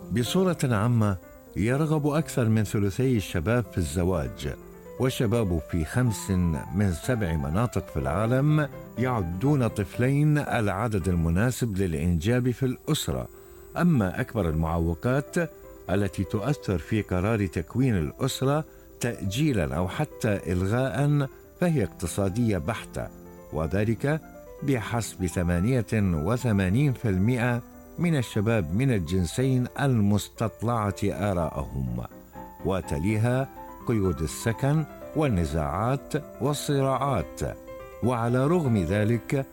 بصورة عامة، يرغب أكثر من ثلثي الشباب في الزواج، والشباب في 5 من 7 مناطق في العالم يعدون طفلين العدد المناسب للإنجاب في الأسرة. أما أكبر المعوقات التي تؤثر في قرار تكوين الأسرة تأجيلا أو حتى إلغاء فهي اقتصادية بحتة، وذلك بحسب 88% من الشباب من الجنسين المستطلعة آراءهم، وتليها قيود السكن والنزاعات والصراعات. وعلى رغم ذلك